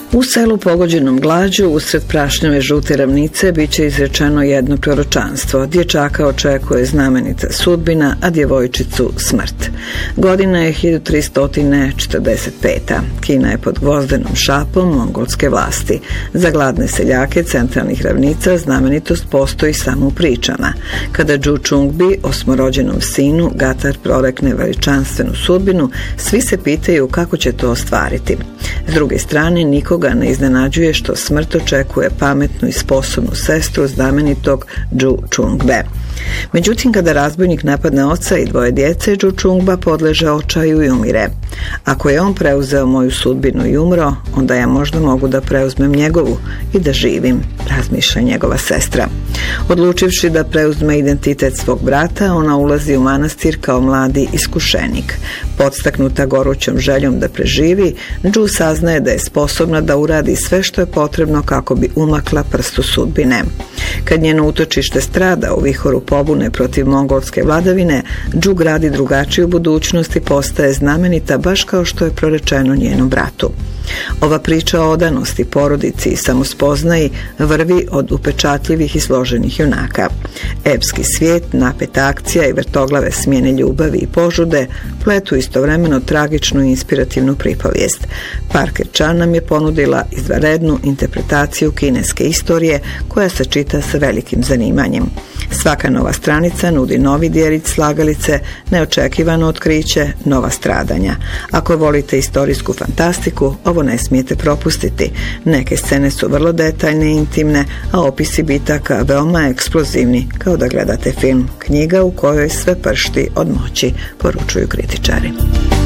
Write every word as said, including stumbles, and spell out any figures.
U selu pogođenom glađu, usred prašnjave žute ravnice, bit će izrečeno jedno proročanstvo. Dječaka očekuje znamenita sudbina, a djevojčicu smrt. Godina je hiljadu tristo četrdeset peta. Kina je pod gvozdenom šapom mongolske vlasti. Za gladne seljake centralnih ravnica znamenitost postoji samo u pričama. Kada Zhu Chungbi, osmorođenom sinu, Gatar prorekne veličanstvenu sudbinu, svi se pitaju kako će to ostvariti. S druge strane, nikoga ne iznenađuje što smrt očekuje pametnu i sposobnu sestru znamenitog Zhu Chungbe. Međutim, kada razbojnik napadne oca i dvoje djece, Zhu Chungba podleže očaju i umire. Ako je on preuzeo moju sudbinu i umro, onda ja možda mogu da preuzmem njegovu i da živim, razmišlja njegova sestra. Odlučivši da preuzme identitet svog brata, ona ulazi u manastir kao mladi iskušenik. Podstaknuta gorućom željom da preživi, Zhu saznaje da je sposobna da uradi sve što je potrebno kako bi umakla prstu sudbine. Kad njeno utočište strada u vihoru pobune protiv mongolske vladavine, Zhu gradi drugačiju budućnost i postaje znamenita baš kao što je prorečeno njenom bratu. Ova priča o odanosti, porodici i samospoznaji vrvi od upečatljivih i složenih junaka. Epski svijet, napeta akcija i vrtoglave smjene ljubavi i požude pletu istovremeno tragičnu i inspirativnu pripovijest. Parker Chan nam je ponudila izvanrednu interpretaciju kineske istorije koja se čita sa velikim zanimanjem. Svaka nova stranica nudi novi djelić slagalice, neočekivano otkriće, nova stradanja. Ako volite istorijsku fantastiku, ovo ne smijete propustiti. Neke scene su vrlo detaljne i intimne, a opisi bitaka veoma eksplozivni, kao da gledate film. Knjiga u kojoj sve pršti od moći, poručuju kritičari.